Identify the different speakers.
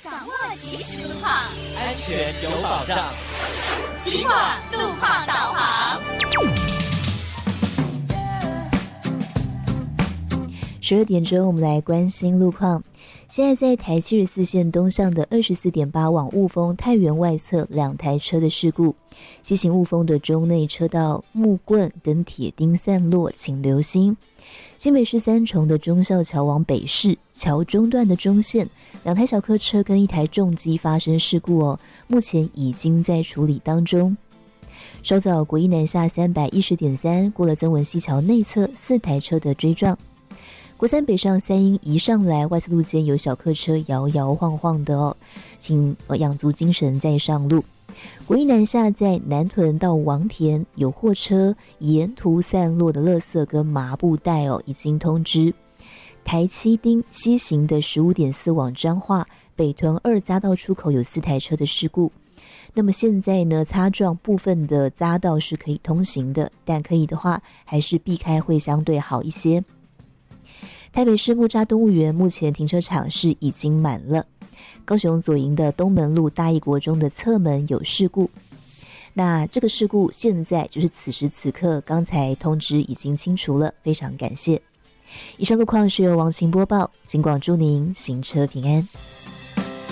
Speaker 1: 掌握即时路况，
Speaker 2: 安全有保障。
Speaker 1: 警广路况导航。
Speaker 3: 12点钟，我们来关心路况。现在在台74线东向的 24.8 往雾峰太原外侧2台车的事故，西行雾峰的中内车道木棍跟铁钉散落，请留心。新北市三重的忠孝桥往北市桥中段的中线2台小客车跟1台重机发生事故哦，目前已经在处理当中。稍早国一南下310.3过了曾文溪桥内侧4台车的追撞。国三北上3英一上来外侧路肩有小客车摇摇晃晃的哦，请养足精神再上路。国一南下在南屯到王田有货车沿途散落的垃圾跟麻布袋哦，已经通知。台七丁西行的 15.4 往彰化北屯2匝道出口有4台车的事故。那么现在呢，擦撞部分的匝道是可以通行的，但可以的话还是避开会相对好一些。台北市木栅动物园目前停车场是已经满了。高雄左营的东门路大义国中的侧门有事故，那这个事故现在就是此时此刻刚才通知已经清除了，非常感谢。以上路况是由王晴播报，警广祝您行车平安。